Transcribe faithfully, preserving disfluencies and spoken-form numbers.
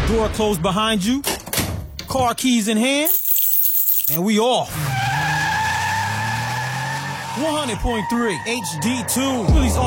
Door closed behind you. Car keys in hand. And we off. one hundred point three H D two. Please